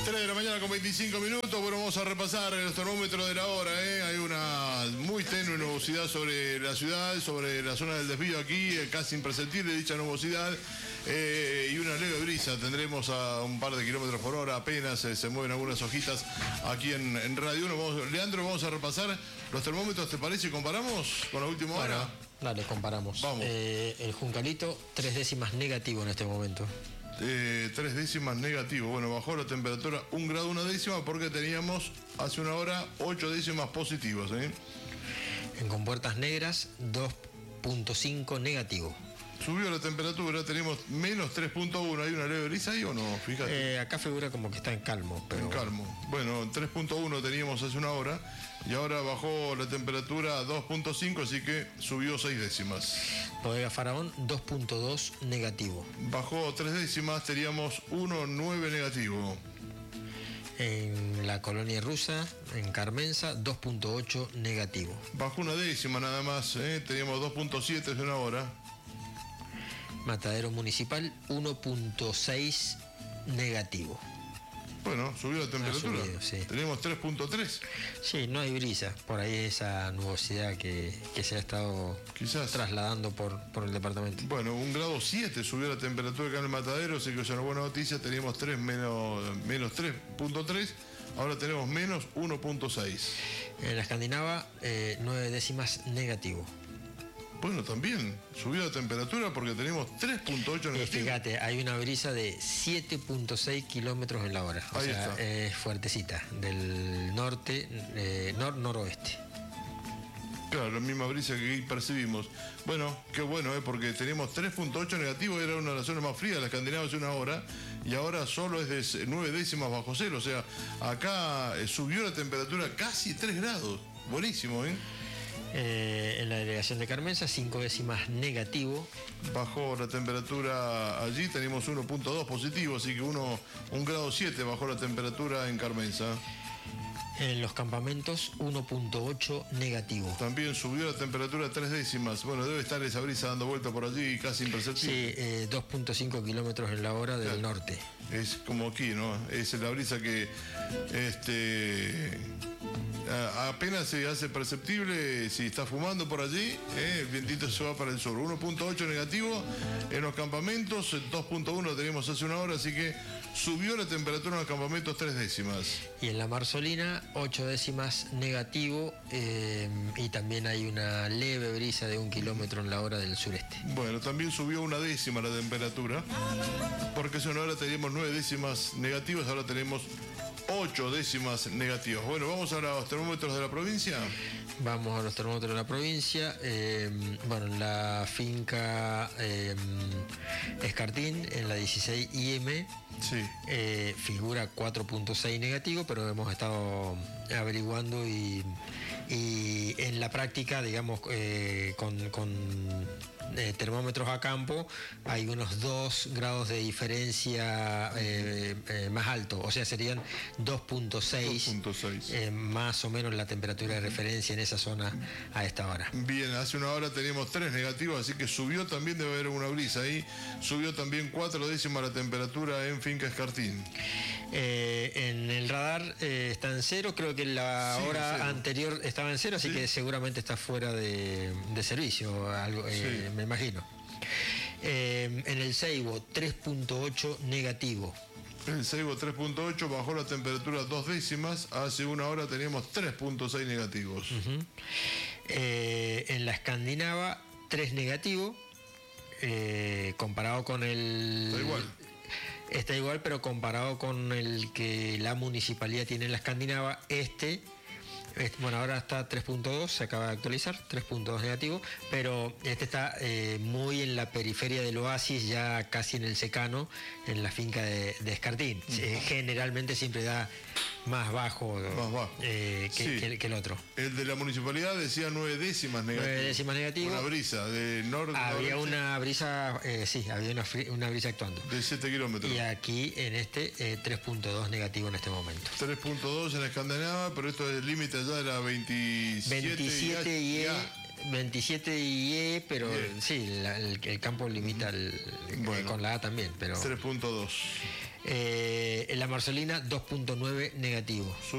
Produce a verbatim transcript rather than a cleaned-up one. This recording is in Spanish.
tres de la mañana con veinticinco minutos. Bueno, vamos a repasar los termómetros de la hora. ¿eh? Hay una muy tenue nubosidad sobre la ciudad, sobre la zona del desvío aquí, eh, casi imperceptible dicha nubosidad. Eh, y una leve brisa. Tendremos a un par de kilómetros por hora, apenas eh, se mueven algunas hojitas aquí en, en Radio uno. Vamos, Leandro, vamos a repasar los termómetros, ¿te parece? ¿Comparamos con la última hora? Bueno, dale, comparamos. Vamos. Eh, el Juncalito, tres décimas negativo en este momento. Eh, tres décimas negativo. Bueno, bajó la temperatura un grado, una décima, porque teníamos hace una hora ocho décimas positivas. ¿eh? En Compuertas Negras, dos punto cinco negativo. Subió la temperatura, tenemos menos tres punto uno. ¿Hay una leve brisa ahí o no? Fíjate. Eh, acá figura como que está en calmo. Pero... En calmo. Bueno, tres punto uno teníamos hace una hora y ahora bajó la temperatura a dos punto cinco, así que subió seis décimas. Bodega Faraón, dos punto dos negativo. Bajó tres décimas, teníamos uno punto nueve negativo. En la Colonia Rusa, en Carmenza, dos punto ocho negativo. Bajó una décima nada más, ¿eh? Teníamos dos punto siete hace una hora. Matadero Municipal, uno punto seis negativo. Bueno, subió la temperatura. Ha subido, sí. Tenemos tres punto tres. Sí, no hay brisa. Por ahí esa nubosidad que, que se ha estado Quizás trasladando por, por el departamento. Bueno, un grado siete subió la temperatura acá en el Matadero, así que es una buena noticia. Teníamos tres menos, menos tres punto tres. Ahora tenemos menos uno punto seis. En la Escandinava, eh, nueve décimas negativo. Bueno, también subió la temperatura porque tenemos tres punto ocho Y negativo. fíjate, hay una brisa de siete punto seis kilómetros en la hora. O Ahí sea, está. es fuertecita, del norte, eh, nor-noroeste. Claro, la misma brisa que ahí percibimos. Bueno, qué bueno, ¿eh? Porque tenemos tres punto ocho negativo, era una de las zonas más frías, la Escandinava hace una hora, y ahora solo es de nueve décimas bajo cero. O sea, acá eh, subió la temperatura casi tres grados. Buenísimo, ¿eh? Eh, en la delegación de Carmenza, cinco décimas negativo. Bajó la temperatura allí, tenemos uno punto dos positivo, así que uno, un grado siete bajó la temperatura en Carmenza. En los campamentos, uno punto ocho negativo. También subió la temperatura tres décimas. Bueno, debe estar esa brisa dando vuelta por allí, casi imperceptible. Sí, eh, dos punto cinco kilómetros en la hora del Claro. norte. Es como aquí, ¿no? Es la brisa que este, a- apenas se hace perceptible si está fumando por allí, ¿eh? El vientito se va para el sur. uno punto ocho negativo en los campamentos, dos punto uno teníamos hace una hora, así que subió la temperatura en los campamentos tres décimas. Y en la Marzolina, ocho décimas negativo, eh, y también hay una leve brisa de un kilómetro en la hora del sureste. Bueno, también subió una décima la temperatura, porque hace una hora teníamos nueve décimas negativas, ahora tenemos ocho décimas negativas. Bueno, vamos a los termómetros de la provincia. Vamos a los termómetros de la provincia. Eh, bueno, en la finca eh, Escartín, en la dieciséis I M, Sí. eh, figura cuatro punto seis negativo, pero hemos estado averiguando y, y en la práctica, digamos, eh, con, con eh, termómetros a campo, hay unos dos grados de diferencia eh, eh, más alto, o sea, serían dos punto seis, dos punto seis. eh, más o menos la temperatura de referencia en esa zona a esta hora. Bien, hace una hora teníamos tres negativos, así que subió también, debe haber una brisa ahí. Subió también cuatro décimas la temperatura en Finca Escartín. Eh, en el radar eh, está en cero, creo que la Sí, hora cero. anterior estaba en cero, así Sí. que seguramente está fuera de, de servicio, algo, eh, Sí. me imagino. Eh, en el Seibo, tres punto ocho negativo. El Seibo tres punto ocho bajó la temperatura dos décimas, hace una hora teníamos tres punto seis negativos. Ujú. Eh, en la Escandinava, tres negativo, eh, comparado con el... Está igual. Está igual, pero comparado con el que la municipalidad tiene en la Escandinava, este, este bueno, ahora está tres punto dos, se acaba de actualizar, tres punto dos negativo, pero este está eh, muy en la periferia del oasis, ya casi en el secano, en la finca de, de Escartín. Eh, generalmente siempre da más bajo, Más bajo. eh, que, Sí. que- que el otro. El de la municipalidad decía nueve décimas negativas. Nueve décimas negativo. Una brisa de norte. Había noreste una brisa, eh, sí, había una, fri- una brisa actuando. de siete kilómetros. Y aquí en este eh, tres punto dos negativo en este momento. tres punto dos en la Escandinava, pero esto es el límite allá de la veintisiete, veintisiete y E, veintisiete y E, pero Bien. sí, la- el, el campo limita el- Bueno. con la A también, pero tres punto dos. eh, en la Marcelina dos punto nueve negativo.